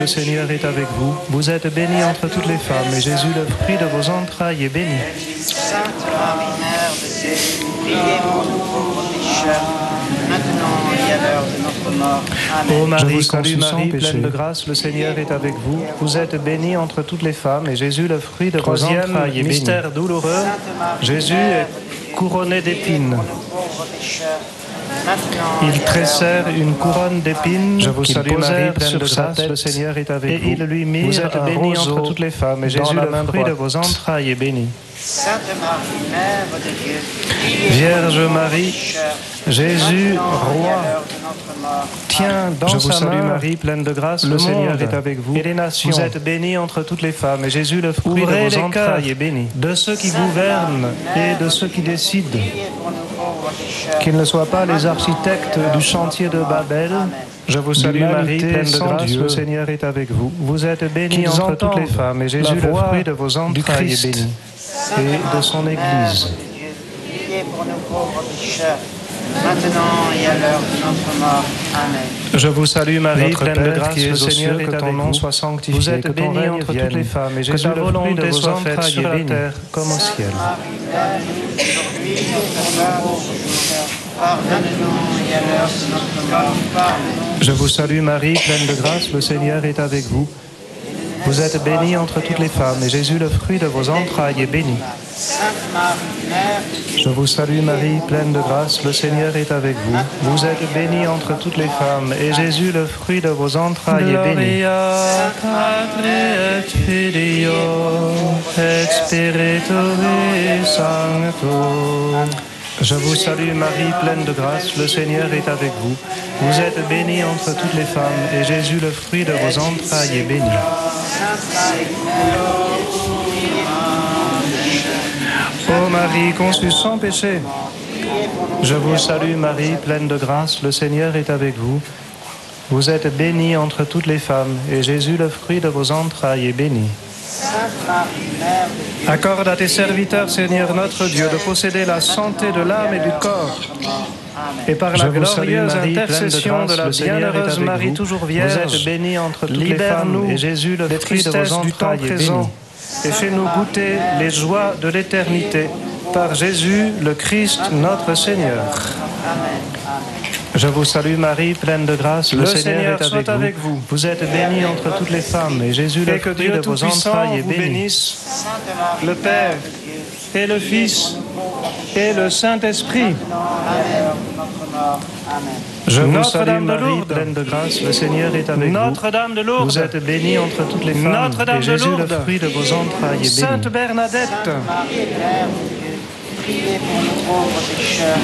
Le Seigneur est avec vous. Vous êtes bénie entre toutes les femmes, et Jésus, le fruit de vos entrailles, est béni. Sainte Marie, Mère de Dieu, priez pour nous pauvres pécheurs, maintenant et à l'heure de notre mort. Amen. Ô Marie, Je vous conçue salue, sans Marie, péché. pleine de grâce, le Seigneur est avec vous. Vous êtes bénie entre toutes les femmes, et Jésus, le fruit de vos Troisième entrailles, est béni. mystère douloureux, Sainte Marie, Jésus Mère est couronné d'épines. pour nous pauvres pécheurs, maintenant Il et à tressèrent l'heure de une notre mort. couronne d'épines Je vous qu'ils salue, Marie, posèrent pleine sur de sa grâce, tête, le Seigneur est avec et vous. ils lui Vous mirent êtes un bénie roseau entre toutes les femmes, et dans Jésus, la le main fruit de droite. vos entrailles, est béni. Sainte Marie, Mère de Dieu, priez Vierge pour nous pauvres Marie, pécheurs, Jésus, maintenant et à roi, l'heure de notre mort. tient dans Je vous sa salue, main Marie, pleine de grâce, le le Seigneur monde est avec vous. et les nations. Vous êtes bénie entre toutes les femmes, et Jésus, le fruit Ouvrez de les vos cœurs entrailles, est béni. de ceux qui gouvernent et de ceux qui décident, Priez pour nous pauvres pécheurs, qu'ils ne soient pas les architectes du chantier de Babel. Je vous salue, Marie, L'humanité pleine de sans grâce, Dieu. le Seigneur est avec vous. Vous êtes bénie Qu'ils entre toutes les entendent femmes, et la Jésus, le voix fruit de vos du entrailles, est Christ béni. et de son Mère Église. de Dieu, priez pour nous pauvres pécheurs, maintenant et à l'heure de notre mort. Amen. Je vous salue, Marie, Notre pleine de Père, grâce, qui es le aux Seigneur cieux, est que ton avec nom vous. soit sanctifié, Vous êtes que ton bénie règne entre vienne, toutes les femmes, et que Jésus, ta le fruit volonté de vos soit faite entrailles, sur est la béni. terre comme au ciel. Marie, Mère de Dieu, aujourd'hui notre pauvres pécheurs, pardonne-nous et à l'heure de notre mort. Pardonne-nous. Je vous salue, Marie, pleine de grâce, le Seigneur est avec vous. Vous êtes bénie entre toutes les femmes, et Jésus, le fruit de vos entrailles, est béni. Sainte Marie, Mère de Dieu, Je vous salue, Marie, pleine de grâce, le Seigneur est avec vous. Vous êtes bénie entre toutes les femmes, et Jésus, le fruit de vos entrailles, est béni. Gloria Patri et Filio et Spiritui Sancto. Je vous salue, Marie, pleine de grâce, le Seigneur est avec vous. Vous êtes bénie entre toutes les femmes, et Jésus, le fruit de vos entrailles, est béni. Ô Marie, conçue sans péché, Je vous salue, Marie, pleine de grâce, le Seigneur est avec vous. Vous êtes bénie entre toutes les femmes, et Jésus, le fruit de vos entrailles, est béni. Sainte Marie, Mère de Dieu, accorde à tes serviteurs, Seigneur notre Dieu, de posséder la santé de l'âme et du corps. Et par Je la vous salue, glorieuse Marie, pleine de intercession grâce, de la le Seigneur est bienheureuse avec Marie, vous. toujours Vous vierge, êtes bénie entre toutes les femmes, libère-nous et Jésus, le des fruit de vos tristesses du temps entrailles, est béni. présent et fais-nous goûter les joies de l'éternité. Par Jésus, le Christ, notre Seigneur. Je vous salue, Marie, pleine de grâce, Le le Seigneur Seigneur est soit avec vous. vous. Vous êtes bénie entre toutes les femmes, et Jésus, le Et que fruit Dieu de vos Tout-Puissant entrailles, est vous béni. bénisse, Sainte Marie, le Père et le Fils et le Saint-Esprit. à l'heure de notre mort. Amen. Je vous Notre-Dame salue, de Marie, Lourdes. pleine de grâce, le Seigneur est avec vous. Notre-Dame de Lourdes, Vous êtes bénie entre toutes les femmes, Notre-Dame et de Jésus, le Lourdes. fruit de vos entrailles, est béni. Sainte Bernadette, Marie, Mère de Dieu, priez pour nous pauvres pécheurs,